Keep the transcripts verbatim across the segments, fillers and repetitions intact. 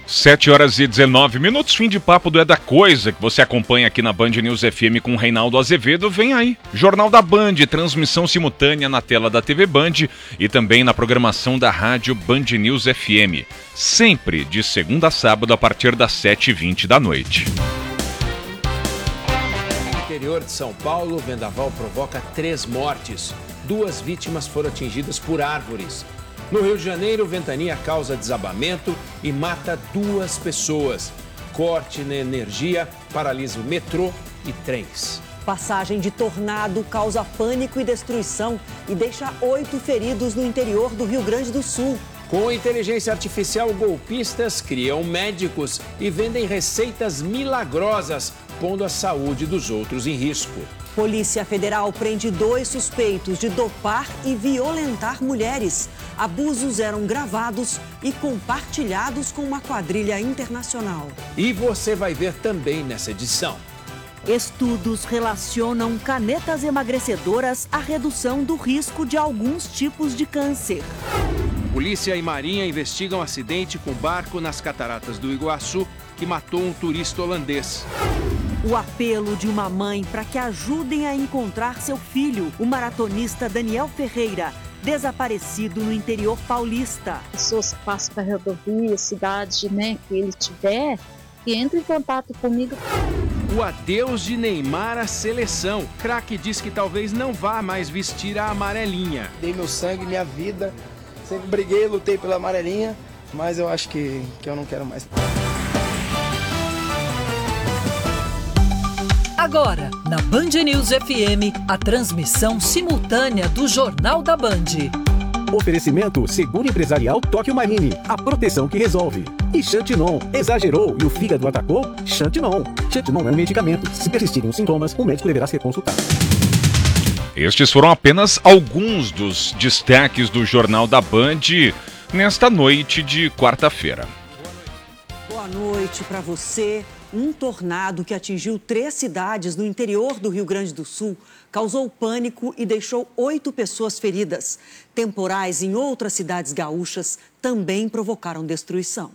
sete horas e dezenove minutos, fim de papo do É da Coisa, que você acompanha aqui na Band News F M com o Reinaldo Azevedo. Vem aí, Jornal da Band, transmissão simultânea na tela da T V Band e também na programação da rádio Band News F M. Sempre de segunda a sábado a partir das sete e vinte da noite. No interior de São Paulo, o vendaval provoca três mortes. Duas vítimas foram atingidas por árvores. No Rio de Janeiro, ventania causa desabamento e mata duas pessoas. Corte na energia paralisa o metrô e trens. Passagem de tornado causa pânico e destruição e deixa oito feridos no interior do Rio Grande do Sul. Com inteligência artificial, golpistas criam médicos e vendem receitas milagrosas, pondo a saúde dos outros em risco. Polícia Federal prende dois suspeitos de dopar e violentar mulheres. Abusos eram gravados e compartilhados com uma quadrilha internacional. E você vai ver também nessa edição. Estudos relacionam canetas emagrecedoras à redução do risco de alguns tipos de câncer. Polícia e Marinha investigam acidente com barco nas cataratas do Iguaçu que matou um turista holandês. O apelo de uma mãe para que ajudem a encontrar seu filho, o maratonista Daniel Ferreira, desaparecido no interior paulista. Pessoas que passam para a rodovia, cidade, né, que ele tiver, que entre em contato comigo. O adeus de Neymar à seleção. Craque diz que talvez não vá mais vestir a amarelinha. Dei meu sangue, minha vida, sempre briguei, lutei pela amarelinha, mas eu acho que, que eu não quero mais. Agora, na Band News F M, a transmissão simultânea do Jornal da Band. Oferecimento Seguro Empresarial Tóquio Marine, a proteção que resolve. E Xantinon, exagerou e o fígado atacou? Xantinon. Xantinon é um medicamento. Se persistirem os sintomas, o médico deverá ser consultado. Estes foram apenas alguns dos destaques do Jornal da Band nesta noite de quarta-feira. Boa noite para você. Um tornado que atingiu três cidades no interior do Rio Grande do Sul causou pânico e deixou oito pessoas feridas. Temporais em outras cidades gaúchas também provocaram destruição.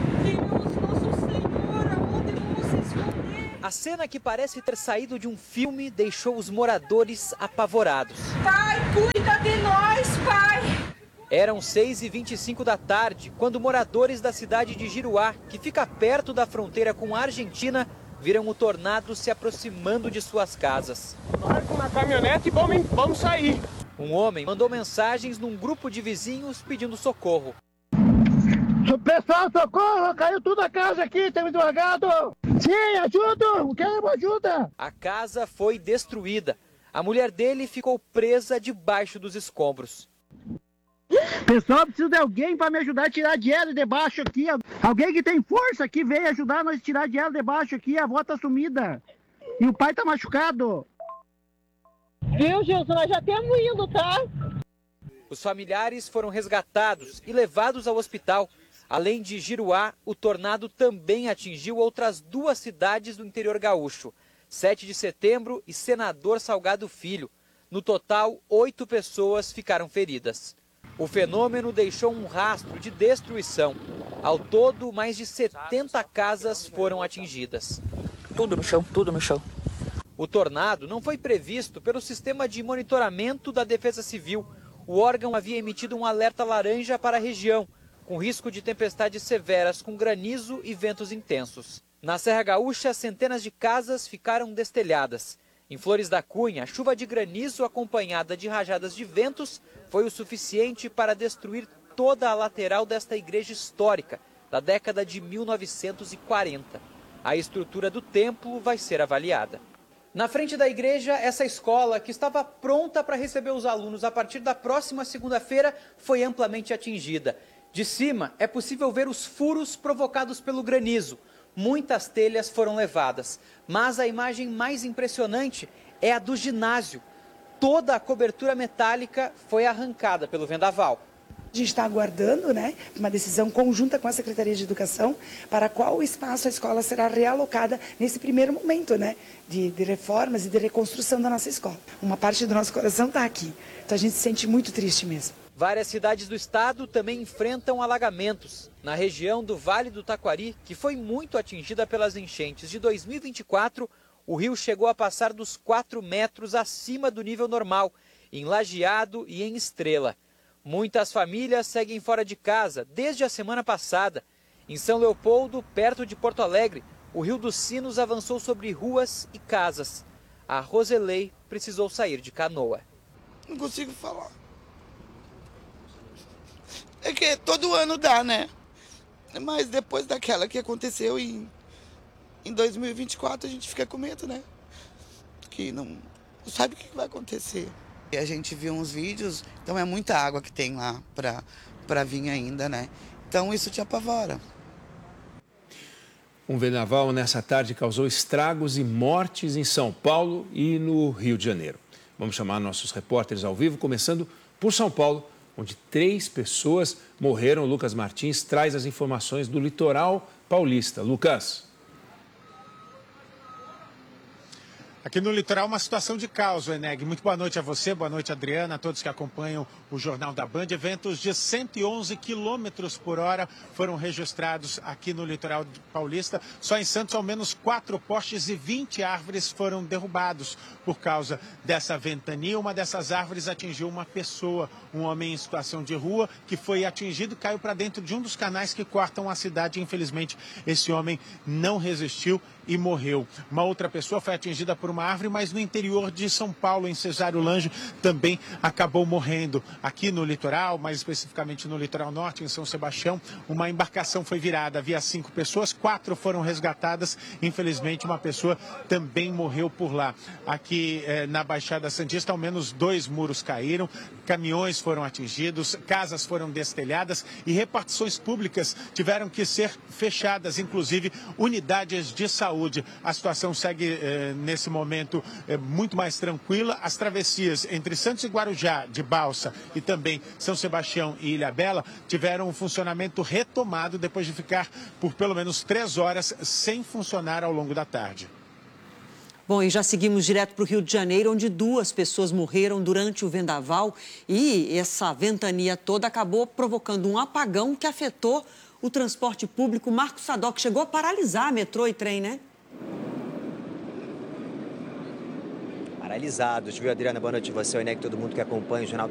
A cena, que parece ter saído de um filme, deixou os moradores apavorados. Pai, cuida de nós, pai! Eram seis e vinte e cinco da tarde, quando moradores da cidade de Giruá, que fica perto da fronteira com a Argentina, viram o tornado se aproximando de suas casas. Com uma caminhonete e vamos, vamos sair. Um homem mandou mensagens num grupo de vizinhos pedindo socorro. Pessoal, socorro! Caiu tudo a casa aqui, temos devagar. Sim, ajuda! Quero ajuda! A casa foi destruída. A mulher dele ficou presa debaixo dos escombros. Pessoal, preciso de alguém para me ajudar a tirar de ela de baixo aqui. Alguém que tem força aqui veio ajudar nós a tirar de ela de baixo aqui. A avó tá sumida. E o pai tá machucado. Viu, Gilson? Nós já estamos indo, tá? Os familiares foram resgatados e levados ao hospital. Além de Giruá, o tornado também atingiu outras duas cidades do interior gaúcho, sete de setembro e Senador Salgado Filho. No total, oito pessoas ficaram feridas. O fenômeno deixou um rastro de destruição. Ao todo, mais de setenta casas foram atingidas. Tudo no chão, tudo no chão. O tornado não foi previsto pelo sistema de monitoramento da Defesa Civil. O órgão havia emitido um alerta laranja para a região, com risco de tempestades severas com granizo e ventos intensos. Na Serra Gaúcha, centenas de casas ficaram destelhadas. Em Flores da Cunha, a chuva de granizo acompanhada de rajadas de ventos foi o suficiente para destruir toda a lateral desta igreja histórica, da década de mil novecentos e quarenta. A estrutura do templo vai ser avaliada. Na frente da igreja, essa escola, que estava pronta para receber os alunos a partir da próxima segunda-feira, foi amplamente atingida. De cima, é possível ver os furos provocados pelo granizo. Muitas telhas foram levadas, mas a imagem mais impressionante é a do ginásio. Toda a cobertura metálica foi arrancada pelo vendaval. A gente está aguardando, né, uma decisão conjunta com a Secretaria de Educação para qual espaço a escola será realocada nesse primeiro momento, né, de, de reformas e de reconstrução da nossa escola. Uma parte do nosso coração está aqui, então a gente se sente muito triste mesmo. Várias cidades do estado também enfrentam alagamentos. Na região do Vale do Taquari, que foi muito atingida pelas enchentes de dois mil e vinte e quatro, o rio chegou a passar dos quatro metros acima do nível normal, em Lajeado e em Estrela. Muitas famílias seguem fora de casa desde a semana passada. Em São Leopoldo, perto de Porto Alegre, o Rio dos Sinos avançou sobre ruas e casas. A Roselei precisou sair de canoa. Não consigo falar. É que todo ano dá, né? Mas depois daquela que aconteceu em, em dois mil e vinte e quatro, a gente fica com medo, né? Que não, não sabe o que vai acontecer. E a gente viu uns vídeos, então é muita água que tem lá pra, pra vir ainda, né? Então isso te apavora. Um vendaval nessa tarde causou estragos e mortes em São Paulo e no Rio de Janeiro. Vamos chamar nossos repórteres ao vivo, começando por São Paulo, onde três pessoas morreram. Lucas Martins traz as informações do litoral paulista. Lucas. Aqui no litoral, uma situação de caos, Eneg. Muito boa noite a você, boa noite, Adriana, a todos que acompanham o Jornal da Band. Eventos de cento e onze quilômetros por hora foram registrados aqui no litoral paulista. Só em Santos, ao menos quatro postes e vinte árvores foram derrubados por causa dessa ventania. Uma dessas árvores atingiu uma pessoa, um homem em situação de rua, que foi atingido e caiu para dentro de um dos canais que cortam a cidade. Infelizmente, esse homem não resistiu e morreu. Uma outra pessoa foi atingida por uma árvore, mas no interior de São Paulo, em Cesário Lange, também acabou morrendo. Aqui no litoral, mais especificamente no litoral norte, em São Sebastião, uma embarcação foi virada. Havia cinco pessoas, quatro foram resgatadas. Infelizmente, uma pessoa também morreu por lá. Aqui eh, na Baixada Santista, ao menos dois muros caíram, caminhões foram atingidos, casas foram destelhadas e repartições públicas tiveram que ser fechadas, inclusive unidades de saúde. A situação segue eh, nesse momento eh, muito mais tranquila. As travessias entre Santos e Guarujá, de balsa, e também São Sebastião e Ilhabela tiveram um funcionamento retomado depois de ficar por pelo menos três horas sem funcionar ao longo da tarde. Bom, e já seguimos direto para o Rio de Janeiro, onde duas pessoas morreram durante o vendaval e essa ventania toda acabou provocando um apagão que afetou o transporte público. Marcos Sadoc chegou a paralisar metrô e trem, né? Paralisados, viu, Adriana? Boa noite a você, o Eneg, todo mundo que acompanha o Jornal